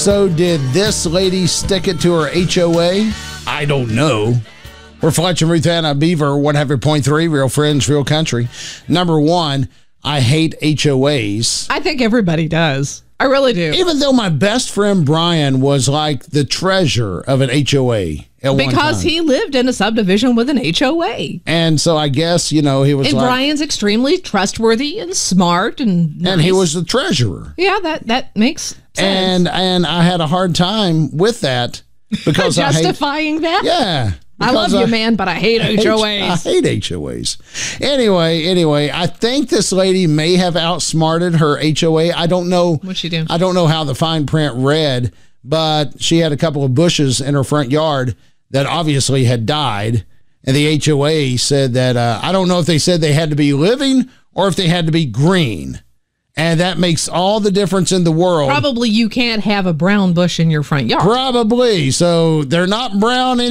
So did this lady stick it to her HOA? I don't know. We're Fletch and Ruth Anna Beaver, 100.3, Real Friends, Real Country. Number one, I hate HOAs. I think everybody does. I really do. Even though my best friend Brian was like the treasurer of an HOA at one time. Because he lived in a subdivision with an HOA. And so I guess, you know, he was and like... Brian's extremely trustworthy and smart and nice. And he was the treasurer. Yeah, that makes sense. And I had a hard time with that because justifying that? Yeah. I love you, man, but I hate HOAs. I hate HOAs. Anyway, I think this lady may have outsmarted her HOA. I don't know. What'd she do? I don't know how the fine print read, but she had a couple of bushes in her front yard that obviously had died. And the HOA said that, I don't know if they said they had to be living or if they had to be green. And that makes all the difference in the world. Probably you can't have a brown bush in your front yard. Probably. So they're not brown